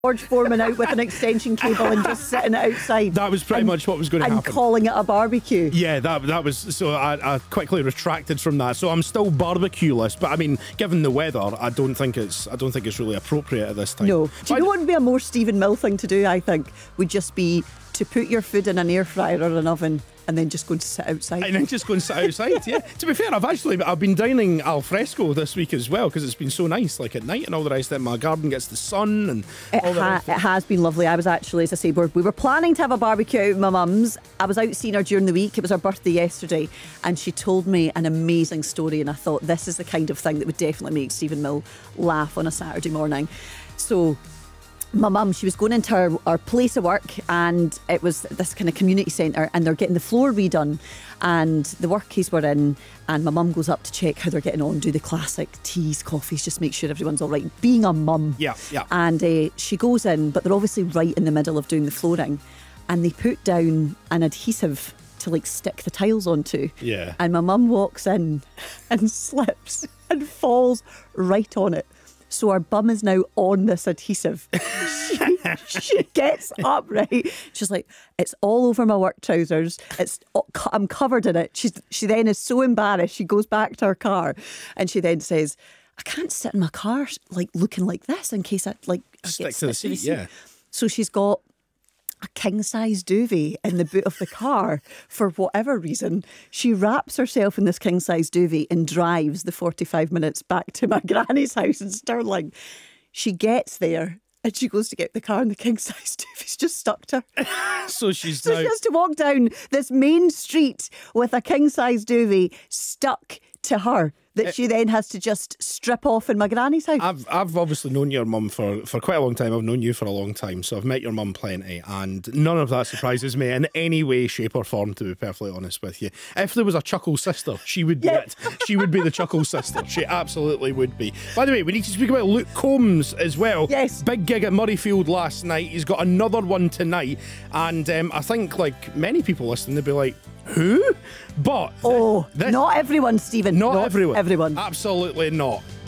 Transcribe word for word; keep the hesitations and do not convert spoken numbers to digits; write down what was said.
George Foreman out with an extension cable and just sitting outside. That was pretty and, much what was going to and happen. And calling it a barbecue. Yeah, that that was, so I, I quickly retracted from that. So I'm still barbecue-less, but I mean, given the weather, I don't think it's I don't think it's really appropriate at this time. No. Do but you know what would be a more Stephen Mill thing to do, I think? Would just be to put your food in an air fryer or an oven and then just go and sit outside. And then just go and sit outside, yeah. To be fair, I've actually, I've been dining al fresco this week as well, because it's been so nice, like at night and all the rest of it. My garden gets the sun and it all the ha- rest of it. It has been lovely. I was actually, as I say, we were planning to have a barbecue out with my mum's. I was out seeing her during the week. It was her birthday yesterday, and she told me an amazing story, and I thought this is the kind of thing that would definitely make Stephen Mill laugh on a Saturday morning. So my mum, she was going into her, her place of work, and it was this kind of community centre, and they're getting the floor redone, and the workies were in, and my mum goes up to check how they're getting on, do the classic teas, coffees, just make sure everyone's all right, being a mum. Yeah, yeah. And uh, she goes in, but they're obviously right in the middle of doing the flooring, and they put down an adhesive to like stick the tiles onto. Yeah. And my mum walks in and slips and falls right on it. So our bum is now on this adhesive. she, she gets up, right? She's like, it's all over my work trousers. It's I'm covered in it. She's, she then is so embarrassed. She goes back to her car and she then says, I can't sit in my car like looking like this in case I like I Stick get to the seat, yeah. So she's got a king-size duvet in the boot of the car. For whatever reason, she wraps herself in this king-size duvet and drives the forty-five minutes back to my granny's house in Stirling. She gets there and she goes to get the car and the king-size duvet's just stuck to her. So she's So now... she has to walk down this main street with a king-size duvet stuck to her that It, she then has to just strip off in my granny's house. I've I've obviously known your mum for, for quite a long time. I've known you for a long time, so I've met your mum plenty, and none of that surprises me in any way, shape or form, to be perfectly honest with you. If there was a Chuckle sister, she would be Yeah. it. She would be the Chuckle sister. She absolutely would be. By the way, we need to speak about Luke Combs as well. Yes. Big gig at Murrayfield last night. He's got another one tonight, and um, I think like many people listening, they'd be like, who? But oh, this, not everyone, Stephen. not, not everyone. Everyone. Absolutely not.